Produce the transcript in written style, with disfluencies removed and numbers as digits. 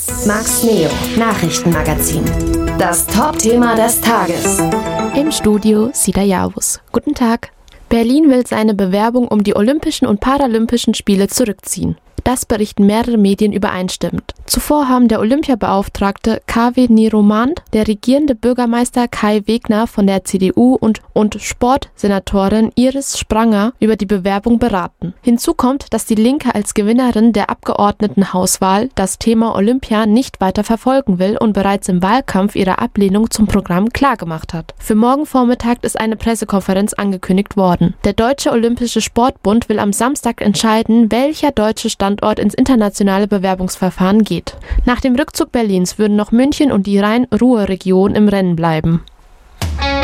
Max Neo, Nachrichtenmagazin. Das Top-Thema des Tages. Im Studio Sida Yavuz. Guten Tag. Berlin will seine Bewerbung um die Olympischen und Paralympischen Spiele zurückziehen. Das berichten mehrere Medien übereinstimmend. Zuvor haben der Olympiabeauftragte Kaveh Niromand, der regierende Bürgermeister Kai Wegner von der CDU und Sportsenatorin Iris Spranger über die Bewerbung beraten. Hinzu kommt, dass die Linke als Gewinnerin der Abgeordnetenhauswahl das Thema Olympia nicht weiter verfolgen will und bereits im Wahlkampf ihre Ablehnung zum Programm klargemacht hat. Für morgen Vormittag ist eine Pressekonferenz angekündigt worden. Der Deutsche Olympische Sportbund will am Samstag entscheiden, welcher deutsche Standort ins internationale Bewerbungsverfahren geht. Nach dem Rückzug Berlins würden noch München und die Rhein-Ruhr-Region im Rennen bleiben.